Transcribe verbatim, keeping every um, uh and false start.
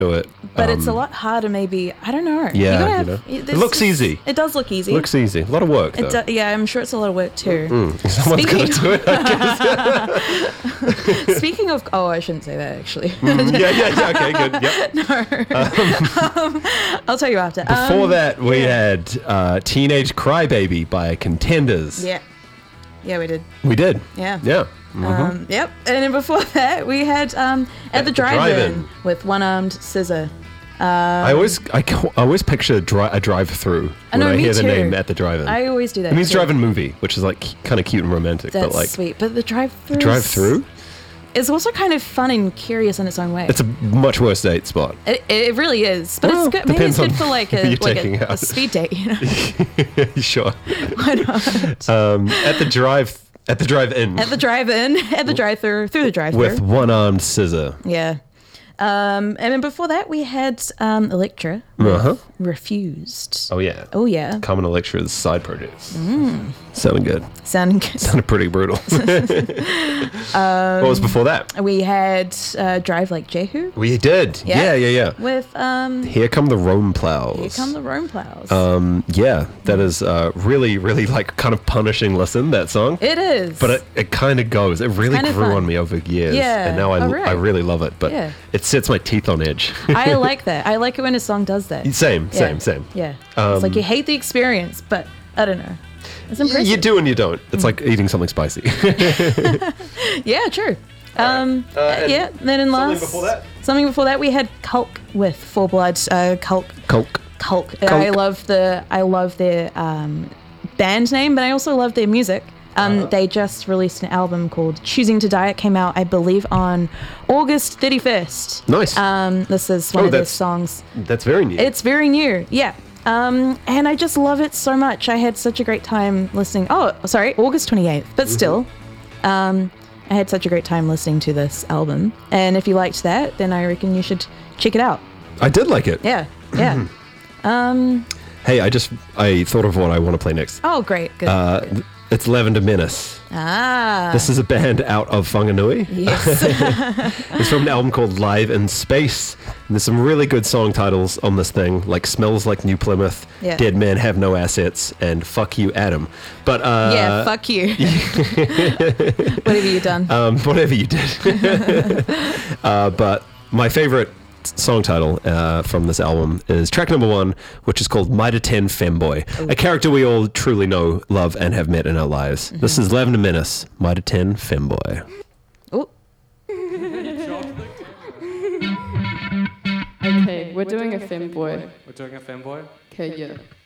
do it. But Um, it's a lot harder, maybe. I don't know. Yeah, gotta you have- know. it- It looks there's- easy. It does look easy. Looks easy. A lot of work, though. It do- yeah, I'm sure it's a lot of work too. Mm, someone's got to do it, I guess. Speaking of, oh, I shouldn't say that actually. Mm, yeah, yeah, yeah. Okay, good. Yep. um, I'll tell you after. Before Um, that, we yeah. had uh, Teenage Crybaby by Contenders. Yeah. Yeah, we did. We did. Yeah. Yeah. Um, yep. And then before that, we had um, At, At the the Drive-In, Drive-In. with One Armed Scissor. I always, I, co- I always picture dri- a drive-through I when know, I me hear the too. name At the Drive-In. I always do that. It means too. drive-in movie, which is like kind of cute and romantic, That's but like sweet. But the drive-through. drive-through, Is also kind of fun and curious in its own way. it's a much worse date spot. It, it really is, but Well, it's good. Maybe it's depends good on for like who a you're like taking a, a out. speed date, you know. Sure. Why not? Um, at the drive, at the drive-in, At the drive-in, at the drive-through, through the drive-through. with one-armed scissor. Yeah. Um, and then before that, we had um, Electra with Uh-huh. Refused. Oh yeah. Oh yeah, Common Electra's side projects. Mm. Sounding good. sounding good. Sounded pretty brutal. Um, what was before that? We had uh, Drive Like Jehu We did. Yeah. Yeah, yeah, yeah. with um, Here Come the Rome Plows. Here Come the Rome Plows. Um, yeah, that is uh, really, really like kind of punishing listen, that song. it is, But it, it kind of goes. It really kinda grew fun. on me over years. Yeah. And now I, Oh, right. I really love it. But Yeah. it sets my teeth on edge. I like that. I like it when a song does that. Same, Yeah. same, same. Yeah, Um, it's like you hate the experience, but I don't know. It's Y- impressive. You do and you don't. It's like eating something spicy. Yeah, true. Um, Uh, and yeah. Then in something last, before that? something before that, we had Culk with Four Bloods. Uh, Culk, Coke. Culk. I Culk. love the I love their um, band name, but I also love their music. Um, Uh-huh. They just released an album called Choosing to Die. It came out, I believe, on August thirty-first. Nice. Um, this is one Oh, of their that's- songs. That's very new. It's very new, yeah. Um, and I just love it so much. I had such a great time listening. Oh, sorry, August twenty-eighth, but Mm-hmm. still. Um, I had such a great time listening to this album. And if you liked that, then I reckon you should check it out. I did like it. Yeah, yeah. um, Hey, I just I thought of what I want to play next. oh, great, good. Uh, good. it's Lavender Menace. Ah, This is a band out of Whanganui. yes. It's from an album called Live in Space. And there's some really good song titles on this thing, like Smells Like New Plymouth, Yeah. Dead Men Have No Assets, and Fuck You, Adam. But uh, yeah, fuck you. Whatever you done. um, whatever you did. uh, but my favorite song title uh, from this album is track number one, which is called Mitre ten Femboy, a character we all truly know, love, and have met in our lives. Mm-hmm. This is Lavender Menace, Mitre ten Femboy. Oh, Okay, we're doing a femboy. We're doing a femboy. Okay, yeah.